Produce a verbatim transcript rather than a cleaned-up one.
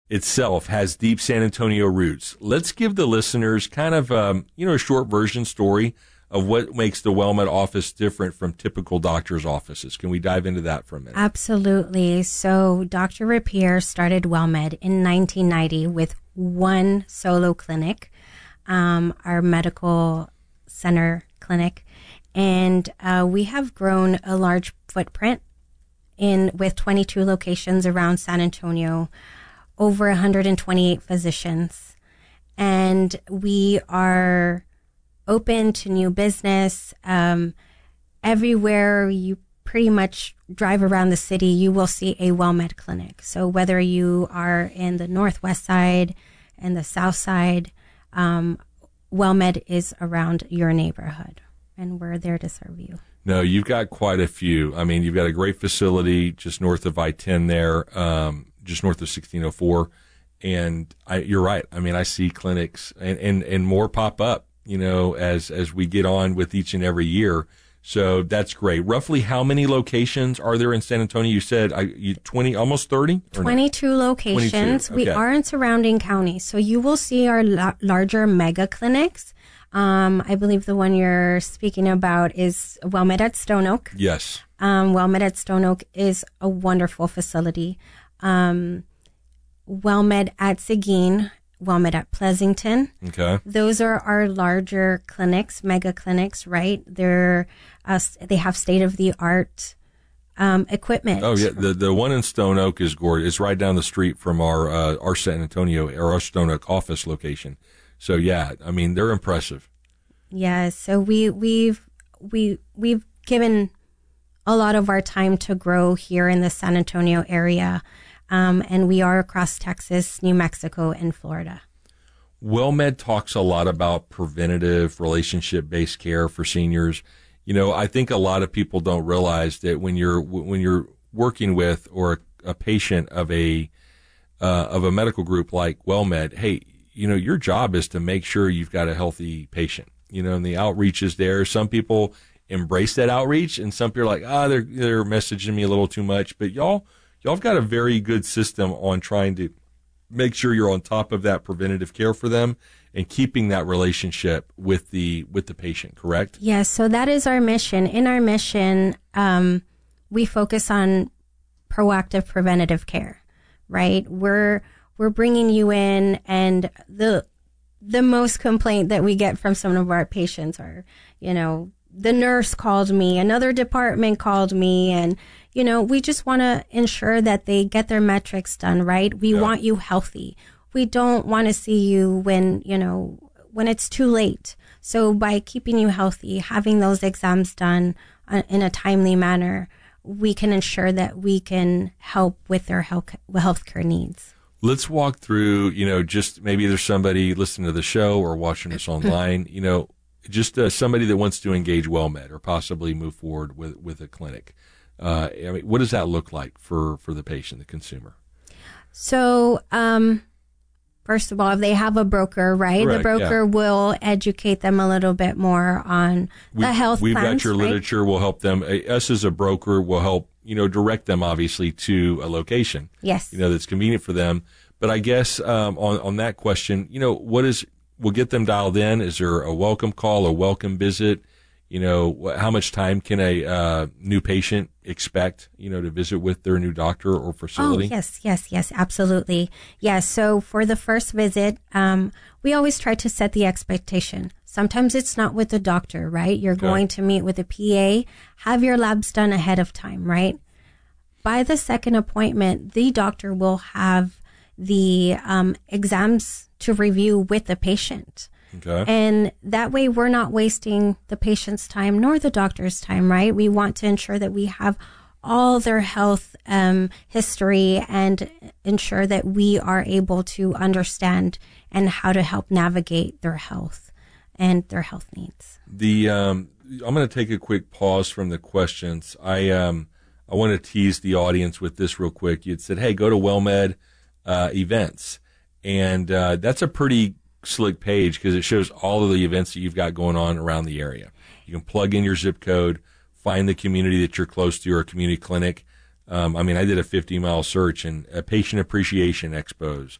itself has deep San Antonio roots. Let's give the listeners kind of, um, you know, a short version story of what makes the WellMed office different from typical doctor's offices. Can we dive into that for a minute? Absolutely. So Doctor Rapier started WellMed in nineteen ninety with one solo clinic, um, our medical center clinic. And uh, we have grown a large footprint in with twenty-two locations around San Antonio, over one hundred twenty-eight physicians. And we are open to new business. Um, everywhere you pretty much drive around the city, you will see a WellMed clinic. So whether you are in the northwest side and the south side, um, WellMed is around your neighborhood, and we're there to serve you. No, you've got quite a few. I mean, you've got a great facility just north of I ten there, um, just north of sixteen oh four. And I, you're right. I mean, I see clinics and, and, and more pop up, you know, as, as we get on with each and every year. So that's great. Roughly how many locations are there in San Antonio? You said I, you, twenty, almost thirty? twenty-two locations. twenty-two. Okay. We are in surrounding counties. So you will see our la- larger mega clinics. Um, I believe the one you're speaking about is WellMed at Stone Oak. Yes. Um, WellMed at Stone Oak is a wonderful facility. Um, WellMed at Seguin, WellMed at Pleasanton. Okay. Those are our larger clinics, mega clinics, right? They're, uh, they have state of the art, um, equipment. Oh yeah. The, the one in Stone Oak is gorgeous. It's right down the street from our, uh, our San Antonio or our Stone Oak office location. So yeah, I mean, they're impressive. Yeah. So we, we've, we, we've given a lot of our time to grow here in the San Antonio area. Um, and we are across Texas, New Mexico, and Florida. WellMed talks a lot about preventative relationship-based care for seniors. You know, I think a lot of people don't realize that when you're, when you're working with or a, a patient of a, uh, of a medical group like WellMed, hey, you know, your job is to make sure you've got a healthy patient, you know, and the outreach is there. Some people embrace that outreach and some people are like, ah, they're, they're messaging me a little too much, but y'all, y'all have got a very good system on trying to make sure you're on top of that preventative care for them and keeping that relationship with the, with the patient, correct? Yes. So that is our mission. In our mission, um, we focus on proactive preventative care, right? We're, We're bringing you in, and the the most complaint that we get from some of our patients are, you know, the nurse called me, another department called me, and, you know, we just want to ensure that they get their metrics done, right? We Yeah. want you healthy. We don't want to see you when, you know, when it's too late. So by keeping you healthy, having those exams done uh, in a timely manner, we can ensure that we can help with their health healthcare needs. Let's walk through, you know, just maybe there's somebody listening to the show or watching us online, you know, just uh, somebody that wants to engage WellMed or possibly move forward with, with a clinic. Uh, I mean, what does that look like for, for the patient, the consumer? So, um, first of all, if they have a broker, right, Correct, the broker yeah. will educate them a little bit more on we, the health We've plans, got your right? literature. We'll help them. Uh, Us as a broker will help, you know, direct them obviously to a location. Yes. You know, that's convenient for them. But I guess um, on on that question, you know, what is we'll get them dialed in? Is there a welcome call, a welcome visit? You know, wh- how much time can a uh, new patient expect? You know, to visit with their new doctor or facility? Oh, yes, yes, yes, absolutely. Yes. So for the first visit, um, we always try to set the expectation. Sometimes it's not with the doctor, right? You're Okay. going to meet with a P A, have your labs done ahead of time, right? By the second appointment, the doctor will have the um, exams to review with the patient. Okay. And that way we're not wasting the patient's time nor the doctor's time, right? We want to ensure that we have all their health um, history and ensure that we are able to understand and how to help navigate their health and their health needs. The um, I'm going to take a quick pause from the questions. I um, I want to tease the audience with this real quick. You'd said, hey, go to WellMed uh, events. And uh, that's a pretty slick page because it shows all of the events that you've got going on around the area. You can plug in your zip code, find the community that you're close to or a community clinic. Um, I mean, I did a fifty mile search and uh, patient appreciation expos,